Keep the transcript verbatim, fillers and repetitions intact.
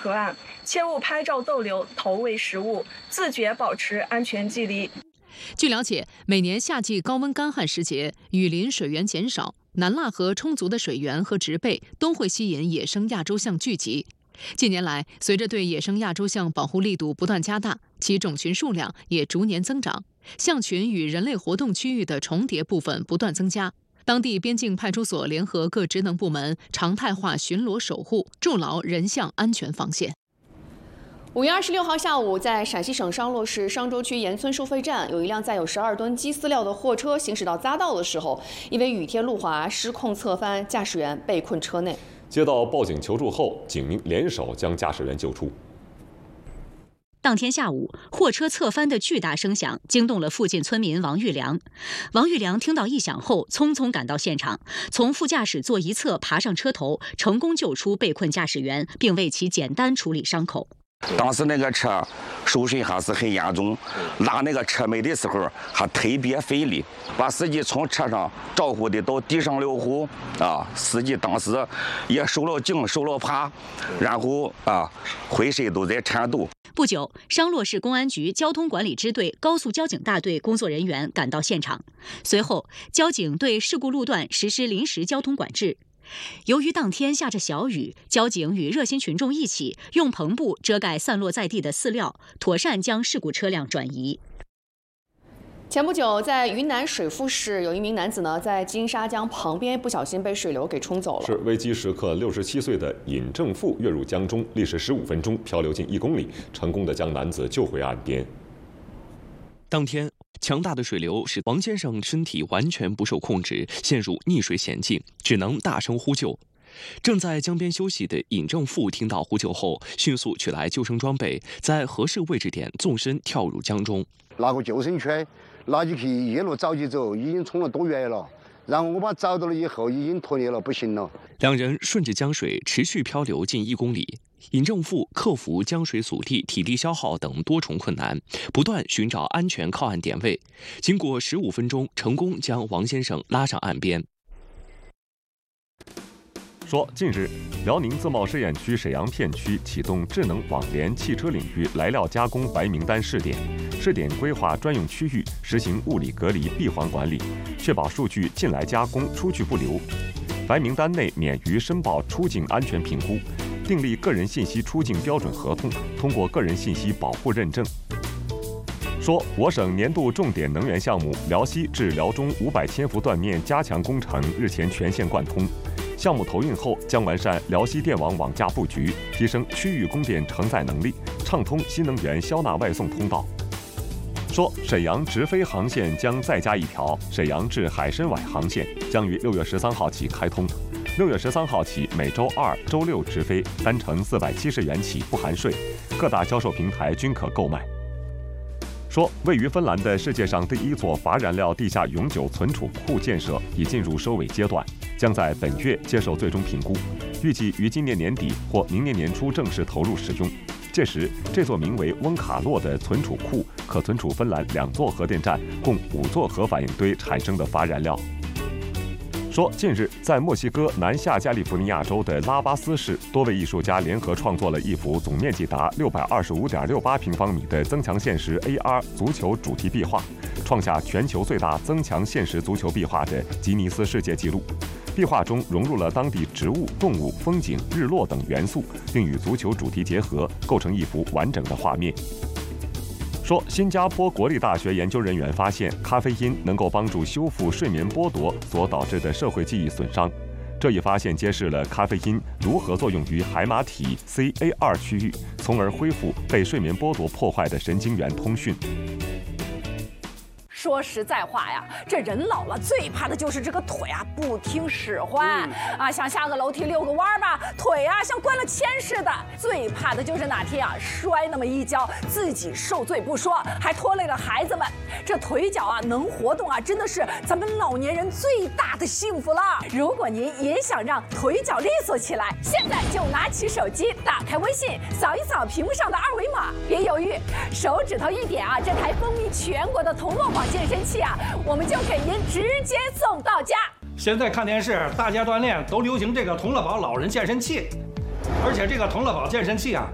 河岸，切勿拍照逗留、投喂食物，自觉保持安全距离。 据了解，每年夏季高温干旱时节，雨林水源减少，南腊河充足的水源和植被都会吸引野生亚洲象聚集。近年来，随着对野生亚洲象保护力度不断加大，其种群数量也逐年增长，象群与人类活动区域的重叠部分不断增加。当地边境派出所联合各职能部门常态化巡逻守护，筑牢人象安全防线。 五月二十六号下午，在陕西省商洛市商州区盐村收费站，有一辆载有十二吨鸡饲料的货车行驶到匝道的时候，因为雨天路滑失控侧翻，驾驶员被困车内。 接到报警求助后，警民联手将驾驶员救出。 当天下午，货车侧翻的巨大声响惊动了附近村民王玉良。王玉良听到异响后，匆匆赶到现场，从副驾驶座一侧爬上车头，成功救出被困驾驶员，并为其简单处理伤口。 当时那个车受损还是很严重，拉那个车尾的时候还特别费力，把司机从车上招呼的到地上了后啊，司机当时也受了惊受了怕，然后啊浑身都在颤抖。 不久，商洛市公安局交通管理支队高速交警大队工作人员赶到现场，随后交警对事故路段实施临时交通管制。由于当天下着小雨，交警与热心群众一起用篷布遮盖散落在地的饲料，妥善将事故车辆转移。 前不久，在云南水富市，有一名男子呢在金沙江旁边不小心被水流给冲走了。 是危机时刻，六十七岁的尹正富跃入江中，历时十五分钟，漂流近一公里，成功的将男子救回岸边。 当天，强大的水流使王先生身体完全不受控制，陷入溺水险境，只能大声呼救。正在江边休息的尹正富听到呼救后，迅速取来救生装备，在合适位置点纵身跳入江中， 拿个救生圈，拿起去一路找起走，已经冲了多远了？然后我把找到了以后，已经脱离了，不行了。 两人顺着江水持续漂流近一公里。尹正富克服江水阻力、体力消耗等多重困难，不断寻找安全靠岸点位。经过十五分钟，成功将王先生拉上岸边。 说，近日，辽宁自贸试验区沈阳片区启动智能网联汽车领域来料加工白名单试点，试点规划专用区域，实行物理隔离闭环管理，确保数据进来加工、出去不流。白名单内免于申报出境安全评估，订立个人信息出境标准合同，通过个人信息保护认证。说，我省年度重点能源项目辽西至辽中五百千伏断面加强工程日前全线贯通。项目投运后，将完善辽西电网网架布局，提升区域供电承载能力，畅通新能源销纳外送通道。说，沈阳直飞航线将再加一条，沈阳至海参崴航线将于六月十三号起开通。六月十三号起，每周二、周六直飞，单程四百七十元起，不含税，各大销售平台均可购买。说，位于芬兰的世界上第一座乏燃料地下永久存储库建设已进入收尾阶段，将在本月接受最终评估，预计于今年年底或明年年初正式投入使用。届时，这座名为温卡洛的存储库可存储芬兰两座核电站共五座核反应堆产生的乏燃料。说，近日在墨西哥南下加利福尼亚州的拉巴斯市，多位艺术家联合创作了一幅总面积达六百二十五点六八平方米的增强现实 A R 足球主题壁画，创下全球最大增强现实足球壁画的吉尼斯世界纪录。壁画中融入了当地植物、动物、风景、日落等元素，并与足球主题结合，构成一幅完整的画面。说，新加坡国立大学研究人员发现，咖啡因能够帮助修复睡眠剥夺所导致的社会记忆损伤。这一发现揭示了咖啡因如何作用于海马体 C A 二区域，从而恢复被睡眠剥夺破坏的神经元通讯。 说实在话呀，这人老了最怕的就是这个腿啊不听使唤、嗯、啊，想下个楼梯遛个弯吧，腿啊像灌了铅似的。最怕的就是哪天啊摔那么一跤，自己受罪不说，还拖累了孩子们。这腿脚啊能活动啊，真的是咱们老年人最大的幸福了。如果您也想让腿脚利索起来，现在就拿起手机，打开微信，扫一扫屏幕上的二维码，别犹豫，手指头一点啊，这台风靡全国的同乐宝健身器啊，我们就给您直接送到家。 现在看电视，大家锻炼都流行这个同乐宝老人健身器，而且这个同乐宝健身器啊，